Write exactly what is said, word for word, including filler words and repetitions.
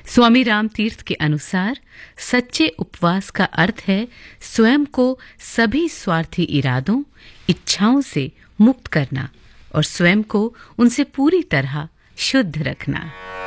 स्वामी राम तीर्थ के अनुसार सच्चे उपवास का अर्थ है स्वयं को सभी स्वार्थी इरादों, इच्छाओं से मुक्त करना और स्वयं को उनसे पूरी तरह शुद्ध रखना।